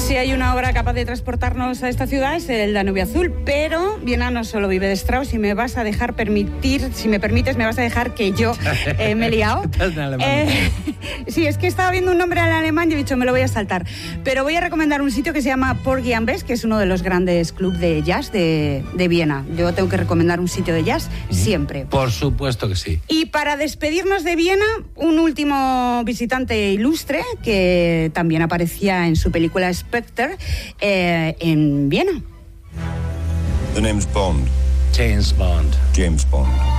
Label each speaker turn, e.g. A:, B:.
A: Si hay una obra capaz de transportarnos a esta ciudad es el Danubio Azul, pero Viena no solo vive de Strauss. Si me vas a dejar si me permites, me vas a dejar que yo me he liado. Sí, es que estaba viendo un nombre en alemán y he dicho, me lo voy a saltar. Pero voy a recomendar un sitio que se llama Porgy and Bess, que es uno de los grandes clubs de jazz de Viena. Yo tengo que recomendar un sitio de jazz siempre.
B: Por supuesto que sí.
A: Y para despedirnos de Viena, un último visitante ilustre que también aparecía en su película Spectre en Viena.
C: The name's Bond.
B: James Bond.
C: James Bond.